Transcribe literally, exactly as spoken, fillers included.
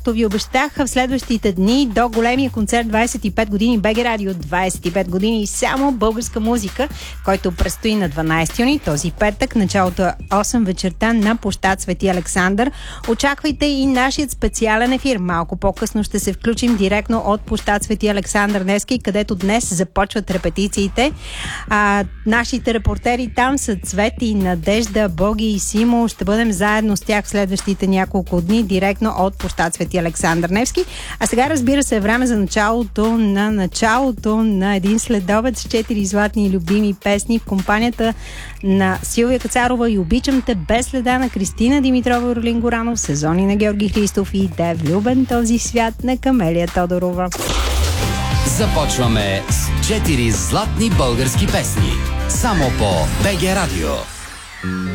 както ви обещах, в следващите дни до големия концерт двайсет и пет години БГ Радио, двайсет и пет години и само българска музика, който предстои на дванайсети юни, този петък, началото е осем вечерта на площад Свети Александър. Очаквайте и нашият специален ефир. Малко по-късно ще се включим директно от площад Свети Александър Невски, където днес започват репетициите. А, нашите репортери там са Цвети, Надежда, Боги и Симо. Ще бъдем заедно с тях в следващите няколко дни, директно от площад Свети Александър Невски. А сега, разбира се, е време за началото на началото на един следобед с четири златни и любими песни в компанията на Силвия Кацарова и Обичам те без следа на Кристина Димитрова и Ролин Горанов, сезони на Георги Христов и Да е влюбен този свят на Камелия Тодорова. Започваме с четири златни български песни. Само по БГ Радио.